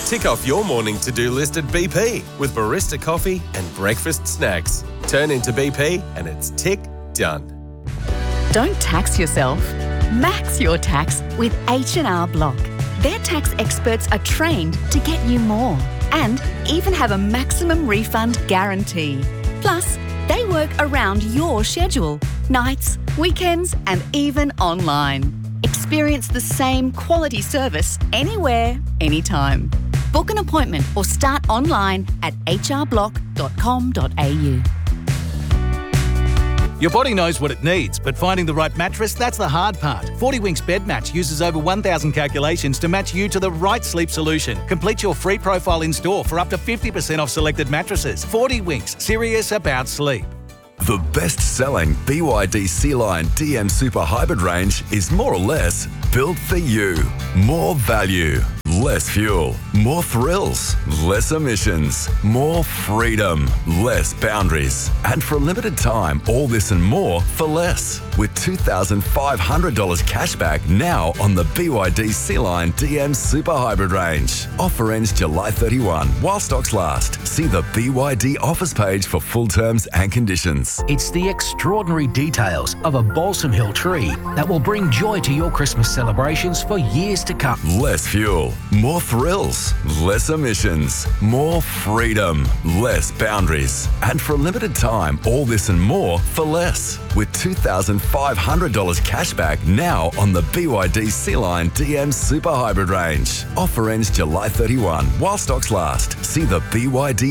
Tick off your morning to-do list at BP with barista coffee and breakfast snacks. Turn into BP and it's tick done. Don't tax yourself. Max your tax with H&R Block. Their tax experts are trained to get you more and even have a maximum refund guarantee. Plus, they work around your schedule, nights, weekends and even online. Experience the same quality service anywhere, anytime. Book an appointment or start online at hrblock.com.au. Your body knows what it needs, but finding the right mattress, that's the hard part. 40 Winks Bed Match uses over 1,000 calculations to match you to the right sleep solution. Complete your free profile in store for up to 50% off selected mattresses. 40 Winks, serious about sleep. The best-selling BYD Sea-Line DM Super Hybrid range is more or less built for you. More value, less fuel, more thrills, less emissions, more freedom, less boundaries. And for a limited time, all this and more for less. With $2,500 cashback now on the BYD Sea-Line DM Super Hybrid range. Offer ends July 31 while stocks last. See the BYD offers page for full terms and conditions. It's the extraordinary details of a Balsam Hill tree that will bring joy to your Christmas celebrations for years to come. Less fuel, more thrills, less emissions, more freedom, less boundaries. And for a limited time, all this and more for less. With $2,500 cashback now on the BYD Sea-Line DM Super Hybrid range. Offer ends July 31 while stocks last. See the BYD